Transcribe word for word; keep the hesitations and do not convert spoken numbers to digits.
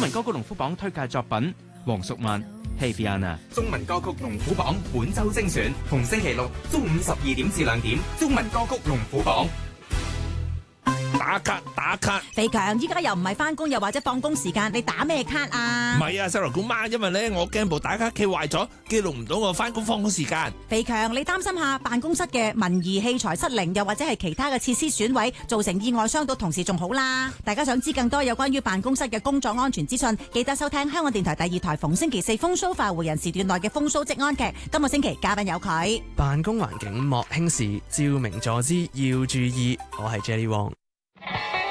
文歌曲龍虎榜推介作品黃淑曼 Hey Fiona。 中文歌曲龍虎榜本周精選，逢星期六中午十二點至兩點，中文歌曲龍虎榜。 打卡打卡， 肥強依家又唔係翻工，又或者放工時間，你打咩卡啊？ 唔係啊，細路姑媽，因為咧我驚部打卡機壞咗，記錄唔到我翻工放工時間。 肥強，你擔心下辦公室嘅文儀器材失靈，又或者係其他嘅設施損毀，造成意外傷到同事仲好啦。大家想知更多有關於辦公室嘅工作安全資訊，記得收聽香港電台第二台逢星期四風騷快活人時段內嘅風騷職安劇。今個星期嘉賓有佢。 辦公環境莫輕視，照明坐姿要注意。我係 Jelly Wong。